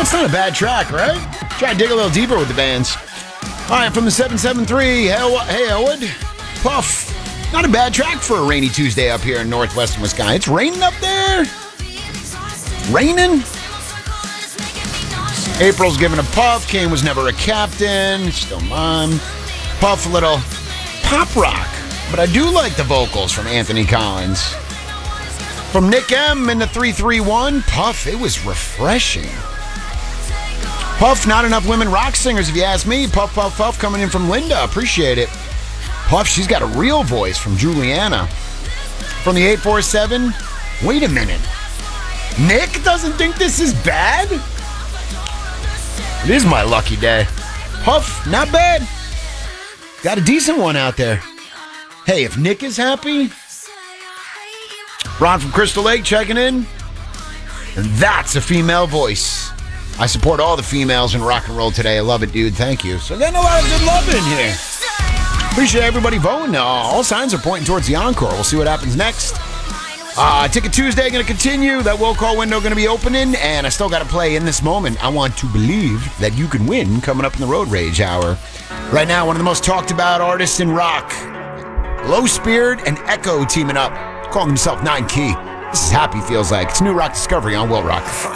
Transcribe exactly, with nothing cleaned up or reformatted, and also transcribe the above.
That's not a bad track, right? Try to dig a little deeper with the bands. All right, from the seven seven three, hey, hey Elwood, Puff. Not a bad track for a rainy Tuesday up here in northwestern Wisconsin. It's raining up there? Raining? April's giving a Puff. Kane was never a captain. Still mom. Puff a little pop rock. But I do like the vocals from Anthony Collins. From Nick M in the three three one, Puff, it was refreshing. Puff, not enough women rock singers if you ask me. Puff, Puff, Puff coming in from Linda. Appreciate it. Puff, she's got a real voice from Juliana. From the eight four seven, wait a minute. Nick doesn't think this is bad? It is my lucky day. Puff, not bad. Got a decent one out there. Hey, if Nick is happy. Ron from Crystal Lake checking in. And that's a female voice. I support all the females in rock and roll today. I love it, dude. Thank you. So getting a lot of good love in here. Appreciate everybody voting. Uh, all signs are pointing towards the encore. We'll see what happens next. Uh, Ticket Tuesday going to continue. That will call window going to be opening, and I still got to play In This Moment. I Want to Believe That You Can Win coming up in the Road Rage Hour. Right now, one of the most talked about artists in rock. Low Spirit and Echo teaming up, calling himself Nine Key. This is Happy Feels Like. It's new rock discovery on Will Rock.